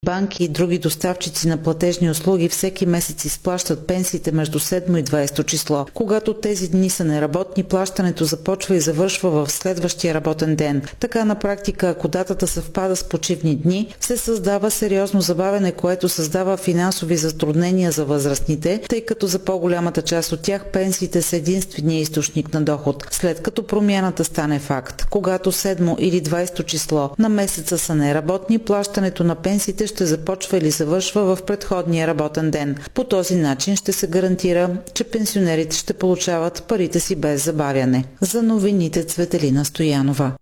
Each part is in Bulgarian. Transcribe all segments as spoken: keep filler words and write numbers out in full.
банки и други доставчици на платежни услуги всеки месец изплащат пенсиите между седмо и двадесето число. Когато тези дни са неработни, плащането започва и завършва в следващия работен ден. Така на практика, ако датата съвпада с почивни дни, се създава сериозно забавяне, което създава финансови затруднения за възрастните, тъй като за по-голямата част от тях пенсиите са единствения източник на доход. След като промяната стане факт, когато седмо или двадесето число на месеца са неработни, плащането на пенсиите ще започва или завършва в предходния работен ден. По този начин ще се гарантира, че пенсионерите ще получават парите си без забавяне. За новините Цветелина Стоянова.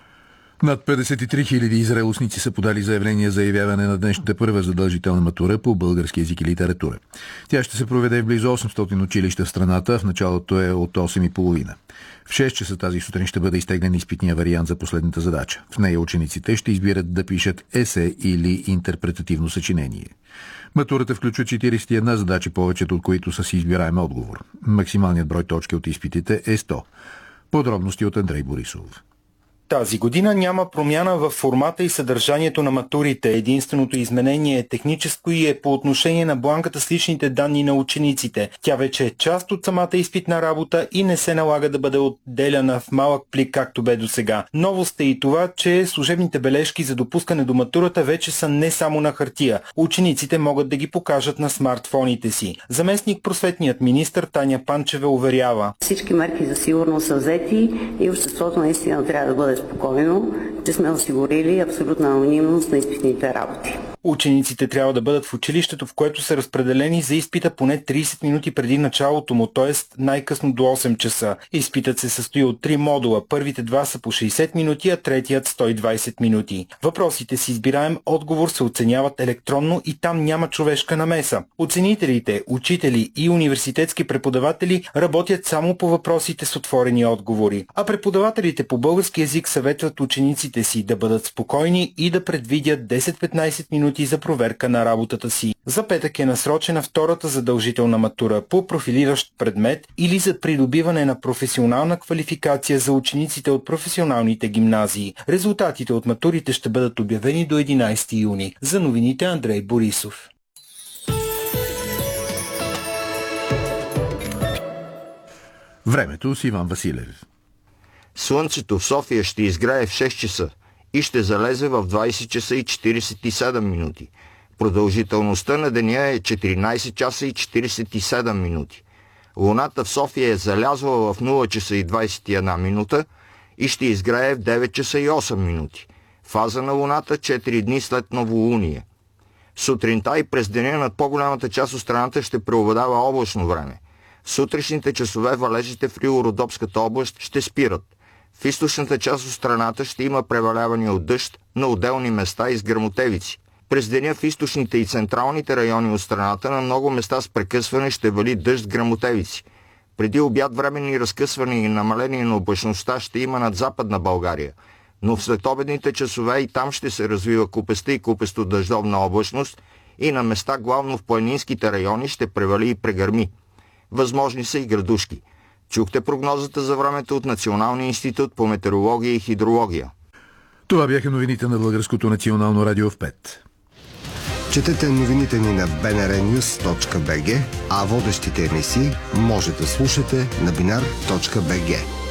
Над петдесет и три хиляди зрелостници са подали заявления за явяване на днешната първа задължителна матура по български език и литература. Тя ще се проведе в близо осемстотин училища в страната, в началото е от осем и половина. В шест часа тази сутрин ще бъде изтеглен изпитния вариант за последната задача. В нея учениците ще избират да пишат есе или интерпретативно съчинение. Матурата включва четиридесет и една задачи, повечето от които са си избираем отговор. Максималният брой точки от изпитите е сто. Подробности от Андрей Борисов. Тази година няма промяна в формата и съдържанието на матурите. Единственото изменение е техническо и е по отношение на бланката с личните данни на учениците. Тя вече е част от самата изпитна работа и не се налага да бъде отделяна в малък плик, както бе досега. Новост е и това, че служебните бележки за допускане до матурата вече са не само на хартия. Учениците могат да ги покажат на смартфоните си. Заместник просветният министър Таня Панчева уверява: всички мерки за сигурност са взети и обществото наистина трябва да бъде спокойно, че сме осигурили абсолютна анонимност на изпитните работи. Учениците трябва да бъдат в училището, в което са разпределени за изпита поне тридесет минути преди началото му, т.е. най-късно до осем часа. Изпитът се състои от три модула. Първите два са по шейсет минути, а третият сто и двадесет минути. Въпросите с избираем отговор се оценяват електронно и там няма човешка намеса. Оценителите, учители и университетски преподаватели работят само по въпросите с отворени отговори. А преподавателите по български език съветват учениците си да бъдат спокойни и да предвидят десет-петнадесет минути за проверка на работата си. За петък е насрочена втората задължителна матура по профилиращ предмет или за придобиване на професионална квалификация за учениците от професионалните гимназии. Резултатите от матурите ще бъдат обявени до единадесети юни. За новините Андрей Борисов. Времето с Иван Василев. Слънцето в София ще изгрее в шест часа и ще залезе в двадесет часа и четиридесет и седем минути. Продължителността на деня е четиринадесет часа и четиридесет и седем минути. Луната в София е залязла в нула часа и двадесет и една минута и ще изгрее в девет часа и осем минути. Фаза на Луната четири дни след новолуние. Сутринта и през деня над по-голямата част от страната ще преобладава облачно време. В сутрешните часове валежите в Рило-Родопската област ще спират. В източната част от страната ще има преваляване от дъжд на отделни места и с гръмотевици. През деня в източните и централните райони от страната на много места с прекъсване ще вали дъжд гръмотевици. Преди обяд временни разкъсвания и намаление на облачността ще има над Западна България, но в следобедните часове и там ще се развива купеста и купесто дъждовна облачност и на места главно в планинските райони ще превали и прегърми. Възможни са и градушки. Чухте прогнозата за времето от Националния институт по метеорология и хидрология. Това бяха новините на Българското национално радио в пет. Четете новините ни на би ен ар нюз точка би джи, а водещите емисии може да слушате на бинар точка би джи.